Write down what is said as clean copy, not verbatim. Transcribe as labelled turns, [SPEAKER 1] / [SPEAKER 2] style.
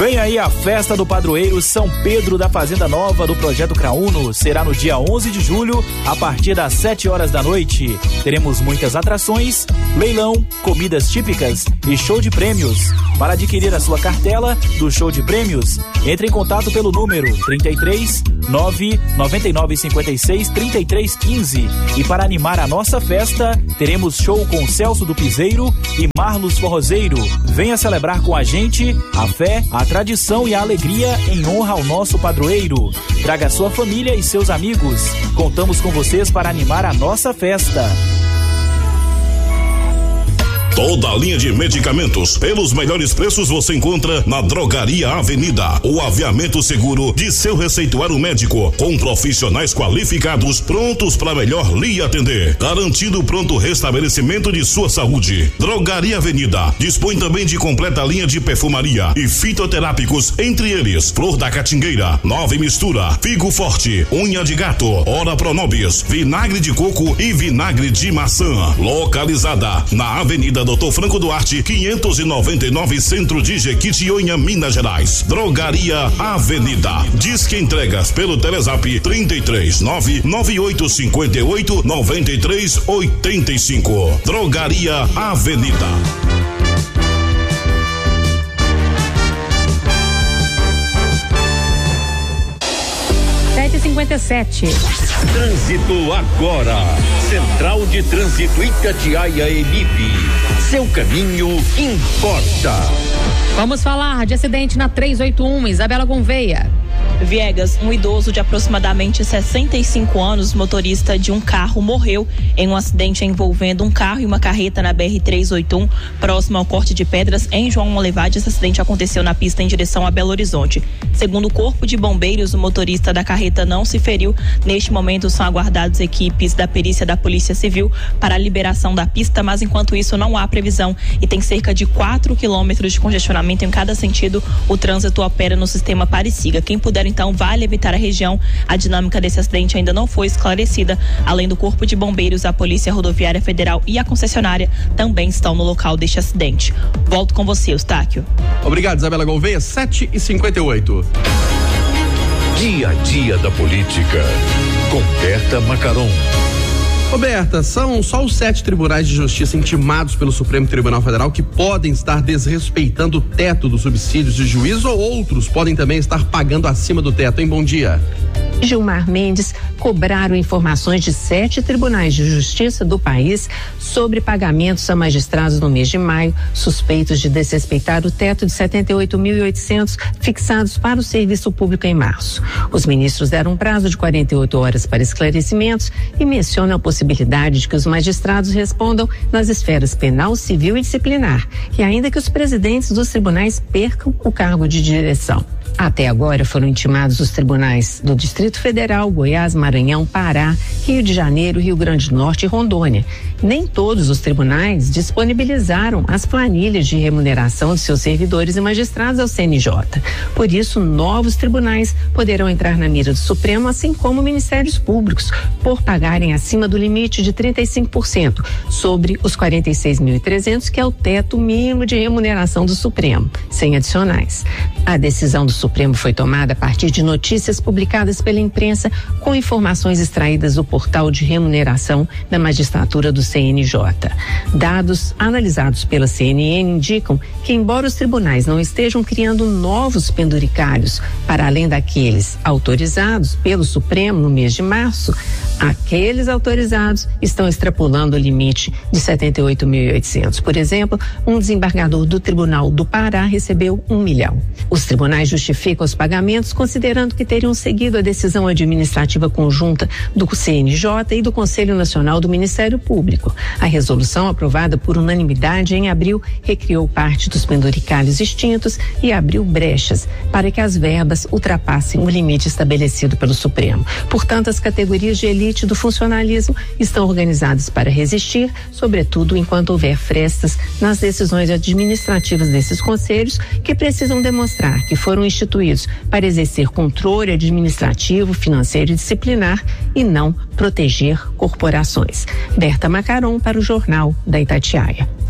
[SPEAKER 1] Vem aí a festa do padroeiro São Pedro da Fazenda Nova do Projeto Crauno. Será no dia 11 de julho, a partir das 7 horas da noite. Teremos muitas atrações, leilão, comidas típicas e show de prêmios. Para adquirir a sua cartela do show de prêmios, entre em contato pelo número 33 999 56 33 15. E para animar a nossa festa, teremos show com Celso do Piseiro e Marlos Forrozeiro. Venha celebrar com a gente a fé, a tradição e a alegria em honra ao nosso padroeiro. Traga sua família e seus amigos. Contamos com vocês para animar a nossa festa.
[SPEAKER 2] Toda a linha de medicamentos pelos melhores preços você encontra na Drogaria Avenida. O aviamento seguro de seu receituário médico, com profissionais qualificados prontos para melhor lhe atender, garantindo o pronto restabelecimento de sua saúde. Drogaria Avenida dispõe também de completa linha de perfumaria e fitoterápicos, entre eles Flor da Catingueira, Nova Mistura, Figo Forte, Unha de Gato, Ora Pronobis, Vinagre de Coco e Vinagre de Maçã. Localizada na Avenida Dr. Franco Duarte, 599, Centro de Jequitinhonha, Minas Gerais. Drogaria Avenida. Disque entregas pelo Telezap 33 99858 9385. Drogaria Avenida.
[SPEAKER 3] 7h57.
[SPEAKER 4] Trânsito agora. Central de Trânsito Itatiaia Emip. Seu caminho importa.
[SPEAKER 3] Vamos falar de acidente na 381, Isabela Gouveia.
[SPEAKER 5] Viegas, um idoso de aproximadamente 65 anos, motorista de um carro, morreu em um acidente envolvendo um carro e uma carreta na BR-381, próximo ao Corte de Pedras, em João Molevade. Esse acidente aconteceu na pista em direção a Belo Horizonte. Segundo o Corpo de Bombeiros, o motorista da carreta não se feriu. Neste momento, são aguardadas equipes da perícia da Polícia Civil para a liberação da pista, mas enquanto isso não há previsão e tem cerca de 4 quilômetros de congestionamento em cada sentido. O trânsito opera no sistema Pariciga. Quem puder, então, vale evitar a região. A dinâmica desse acidente ainda não foi esclarecida. Além do Corpo de Bombeiros, a Polícia Rodoviária Federal e a concessionária também estão no local deste acidente. Volto com você, Eustáquio.
[SPEAKER 6] Obrigado, Isabela Gouveia. 7h58.
[SPEAKER 4] Dia a dia da política. Com Berta Macaron.
[SPEAKER 6] Roberta, são só os 7 tribunais de justiça intimados pelo Supremo Tribunal Federal que podem estar desrespeitando o teto dos subsídios de juiz, ou outros podem também estar pagando acima do teto, hein? Bom dia.
[SPEAKER 7] Gilmar Mendes cobraram informações de 7 tribunais de justiça do país sobre pagamentos a magistrados no mês de maio, suspeitos de desrespeitar o teto de 78.800 fixados para o serviço público em março. Os ministros deram um prazo de 48 horas para esclarecimentos e mencionam a possibilidade de que os magistrados respondam nas esferas penal, civil e disciplinar, e ainda que os presidentes dos tribunais percam o cargo de direção. Até agora foram intimados os tribunais do Distrito Federal, Goiás, Maranhão, Pará, Rio de Janeiro, Rio Grande do Norte e Rondônia. Nem todos os tribunais disponibilizaram as planilhas de remuneração de seus servidores e magistrados ao CNJ. Por isso, novos tribunais poderão entrar na mira do Supremo, assim como ministérios públicos, por pagarem acima do limite de 35% sobre os 46.300, que é o teto mínimo de remuneração do Supremo, sem adicionais. A decisão do Supremo foi tomada a partir de notícias publicadas pela imprensa com informações extraídas do portal de remuneração da magistratura do CNJ. Dados analisados pela CNN indicam que, embora os tribunais não estejam criando novos penduricalhos para além daqueles autorizados pelo Supremo no mês de março, aqueles autorizados estão extrapolando o limite de 78.800. Por exemplo, um desembargador do Tribunal do Pará recebeu R$1 milhão. Os tribunais justificam os pagamentos considerando que teriam seguido a decisão administrativa conjunta do CNJ e do Conselho Nacional do Ministério Público. A resolução, aprovada por unanimidade em abril, recriou parte dos penduricalhos extintos e abriu brechas para que as verbas ultrapassem o limite estabelecido pelo Supremo. Portanto, as categorias de elite do funcionalismo estão organizadas para resistir, sobretudo enquanto houver frestas nas decisões administrativas desses conselhos, que precisam demonstrar que foram instituídos para exercer controle administrativo, financeiro e disciplinar e não proteger corporações. Berta Macaron para o Jornal da Itatiaia.